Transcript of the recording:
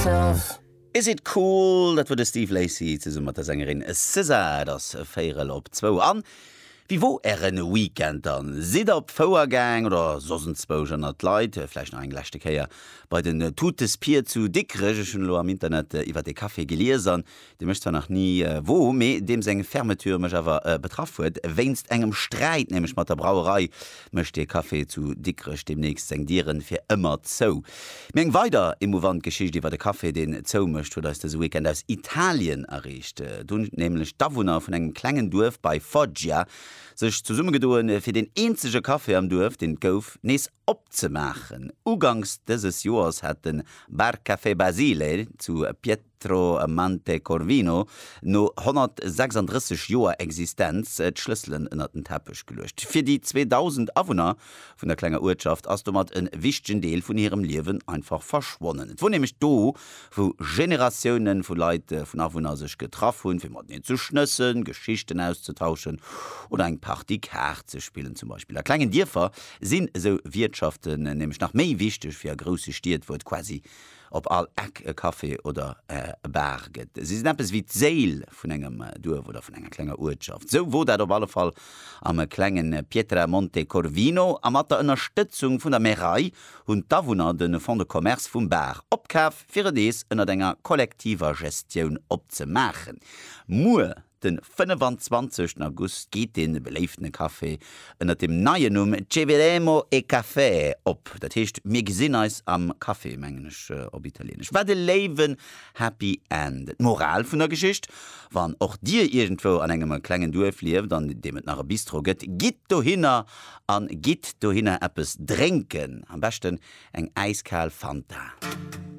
myself. Is it cool, dat wo de Steve Lacy ze mat der Sängerin SZA das Féierel op 2 an. Wie wo en Weekend an? Sid op Fauergang oder sossensbogen at Leiit, vielleicht noch englächte Käier bei den Tutes Pier zu dickregeschen Lo am Internet iwwer de Kaffee geleesern. De mcht zwar noch nie wo, méi dem seg Fermetür mech awer betraff huet, wéinst engem Streit nämlich mat der Brauerei mcht de Kaffee zu dickrech demnächst seng Dieren fir ëmmer zo. Mg weiter im Moment Geschicht iwwer de Kaffee den zo mcht, oder das Weekend aus Italien errecht. Du nämlich Davunner vun engem klengen Dorf bei Foggia sech zu Summe gedoen fir den eenzege Kaffee am Dorf den Gouf nees opzemachen. Ugangs dieses Joers hat den Bar Café Basile zu Pietro Monte Corvino no 136 Joer Existenz d'Schlüsseln ënner den Teppich gelöscht. Für die 2000 Awohner vun der kleiner Ortschaft ass mat en wichtigen Deel vun ihrem Leben einfach verschwonnen. Wo nämlich do, wo Generationen vu Leute vun Awohner sech getroffen hun, fir mat zu schnëssen, Geschichten auszutauschen oder eng Party Kart zu spielen zum Beispiel. Der kleinen Dierfer sind so Wirtschaften nämlich nach méi wichtig fir grosse Stiert wo quasi ob all Eck Kaffee oder Bar geht. Sie sind etwas wie d'Seel vun engem Dorf oder vun enger kleiner Ortschaft. So wo dat op alle Fall am klengen Pietra Monte Corvino a mat der Unterstützung vun der Meerei hun Davunner den Fond de Commerce vum Bar opkaf fir dees ënner enger kollektiver Gestion opzemachen. Den 25. August geht den beleeften Kaffee ënner dem neien Ceveremo e Café op. Dat heescht mir Gesinneis am Kaffeemengenech op Italienisch. War de Leven Happy End. Moral vun der Geschicht, wann och Dir irgendwo an engem klengen Dorf lief, dann dem et nach Bistro gëtt, git do hinner an git do hinner Appes drinken. Am besten eng eiskal Fanta.